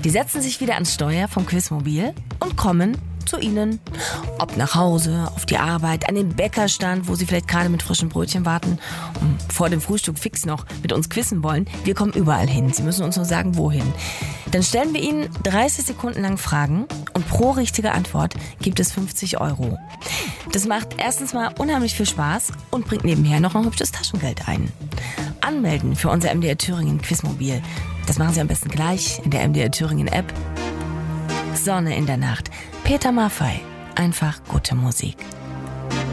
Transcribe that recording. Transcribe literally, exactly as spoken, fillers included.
Die setzen sich wieder ans Steuer vom Quizmobil und kommen zu Ihnen. Ob nach Hause, auf die Arbeit, an den Bäckerstand, wo Sie vielleicht gerade mit frischen Brötchen warten und vor dem Frühstück fix noch mit uns quizzen wollen. Wir kommen überall hin. Sie müssen uns nur sagen, wohin. Dann stellen wir Ihnen dreißig Sekunden lang Fragen und pro richtige Antwort gibt es fünfzig Euro. Das macht erstens mal unheimlich viel Spaß und bringt nebenher noch ein hübsches Taschengeld ein. Anmelden für unser M D R Thüringen Quizmobil. Das machen Sie am besten gleich in der M D R Thüringen App. Sonne in der Nacht. Peter Maffay. Einfach gute Musik.